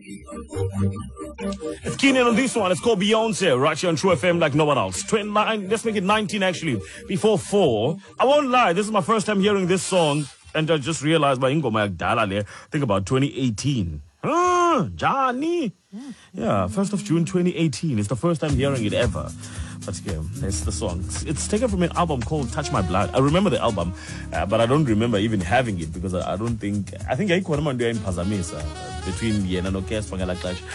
It's Keenan on this one. It's called Beyonce, right here on True FM like no one else. 29, let's make it 19 actually, before 4. I won't lie, this is my first time hearing this song, and I just realized my ingoma yakudala le. Think about 2018. Johnny. Yeah, 1st of June 2018. It's the first time hearing it ever. But yeah, it's the song. It's taken from an album called Touch My Blood. I remember the album, but I don't remember even having it because I think I think I in Pazamesa between Yena no Kes Pangala Clash.